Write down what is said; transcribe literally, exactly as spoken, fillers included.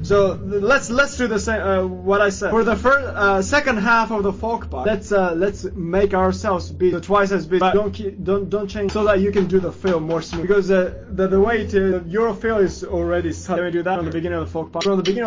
So let's let's do the same. Uh, what I said for the first uh, second half of the folk part. Let's uh, let's make ourselves be twice as big. But don't keep, don't don't change so that you can do the fill more smooth. Because uh, the the way to your fill is already. Let me do that from the beginning of the folk part. From the beginning.